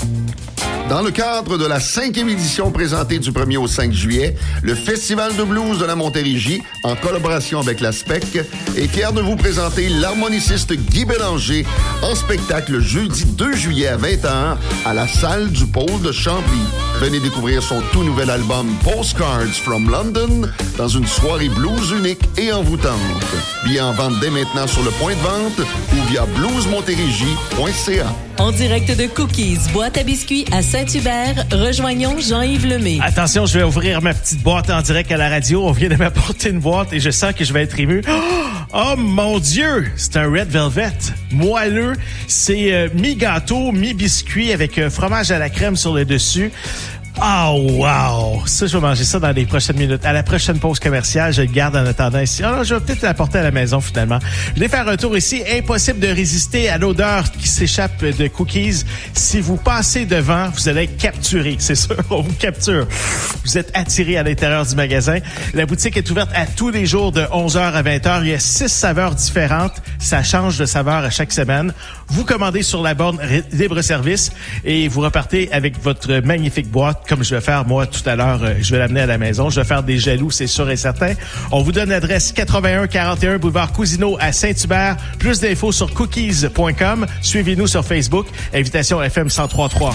Dans le cadre de la 5e édition présentée du 1er au 5 juillet, le Festival de blues de la Montérégie, en collaboration avec la SPEC, est fier de vous présenter l'harmoniciste Guy Bélanger en spectacle jeudi 2 juillet à 21h à la salle du Pôle de Chambly. Venez découvrir son tout nouvel album Postcards from London dans une soirée blues unique et envoûtante. Billets en vente dès maintenant sur le point de vente ou via bluesmontérégie.ca. En direct de Cookies, boîte à biscuits à Saint-Hubert, rejoignons Jean-Yves Lemay. Attention, je vais ouvrir ma petite boîte en direct à la radio. On vient de m'apporter une boîte et je sens que je vais être ému. Oh mon Dieu! C'est un Red Velvet. Moelleux. C'est mi-gâteau, mi-biscuit avec fromage à la crème sur le dessus. Oh, wow! Ça, je vais manger ça dans les prochaines minutes. À la prochaine pause commerciale, je le garde en attendant ici. Ah, je vais peut-être l'apporter à la maison, finalement. Je vais faire un tour ici. Impossible de résister à l'odeur qui s'échappe de Cookies. Si vous passez devant, vous allez être capturé. C'est sûr, on vous capture. Vous êtes attiré à l'intérieur du magasin. La boutique est ouverte à tous les jours de 11h à 20h. Il y a 6 saveurs différentes. Ça change de saveur à chaque semaine. Vous commandez sur la borne libre-service et vous repartez avec votre magnifique boîte. Comme je vais faire, moi, tout à l'heure, je vais l'amener à la maison. Je vais faire des jaloux, c'est sûr et certain. On vous donne l'adresse 8141 boulevard Cousineau à Saint-Hubert. Plus d'infos sur cookies.com. Suivez-nous sur Facebook. Invitation FM 103.3.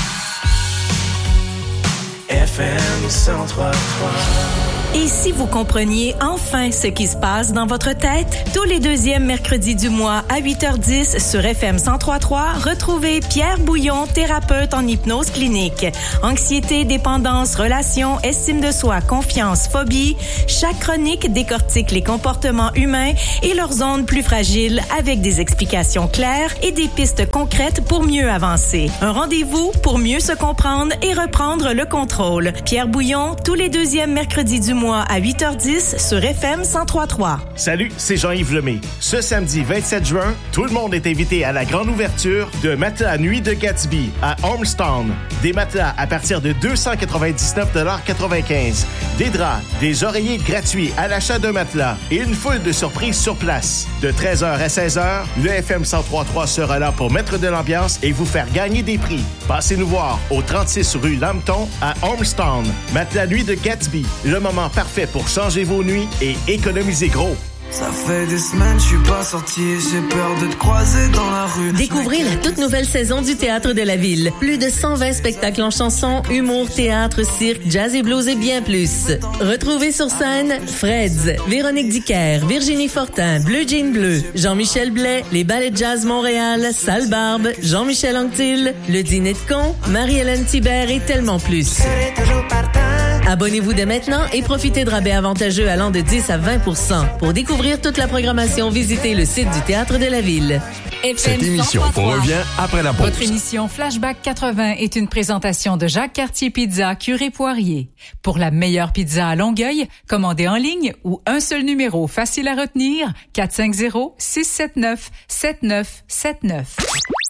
FM 103.3. Et si vous compreniez enfin ce qui se passe dans votre tête, tous les deuxièmes mercredis du mois à 8h10 sur FM 103.3, retrouvez Pierre Bouillon, thérapeute en hypnose clinique. Anxiété, dépendance, relations, estime de soi, confiance, phobie. Chaque chronique décortique les comportements humains et leurs zones plus fragiles avec des explications claires et des pistes concrètes pour mieux avancer. Un rendez-vous pour mieux se comprendre et reprendre le contrôle. Pierre Bouillon, tous les deuxièmes mercredis du mois à 8h10 sur FM 103.3. Salut, c'est Jean-Yves Lemay. Ce samedi 27 juin, tout le monde est invité à la grande ouverture de Matelas Nuit de Gatsby à Ormstown. Des matelas à partir de 299,95 $. Des draps, des oreillers gratuits à l'achat d'un matelas et une foule de surprises sur place. De 13h à 16h, le FM 103.3 sera là pour mettre de l'ambiance et vous faire gagner des prix. Passez nous voir au 36 rue Lambton à Ormstown. Matelas Nuit de Gatsby, le moment parfait pour changer vos nuits et économiser gros. Ça fait des semaines, je suis pas sorti, j'ai peur de te croiser dans la rue. Découvrez la toute nouvelle saison du Théâtre de la Ville. Plus de 120 spectacles en chansons, humour, théâtre, cirque, jazz et blues et bien plus. Retrouvez sur scène Freds, Véronique Dicker, Virginie Fortin, Bleu Jean Bleu, Jean-Michel Blais, les Ballets de Jazz Montréal, Sale Barbe, Jean-Michel Anctil, Le Dîner de Con, Marie-Hélène Thibert et tellement plus. Abonnez-vous dès maintenant et profitez de rabais avantageux allant de 10 à 20%. Pour découvrir toute la programmation, visitez le site du Théâtre de la Ville. Cette émission revient après la pause. Votre émission Flashback 80 est une présentation de Jacques Cartier Pizza Curé Poirier. Pour la meilleure pizza à Longueuil, commandez en ligne ou un seul numéro facile à retenir, 450-679-7979.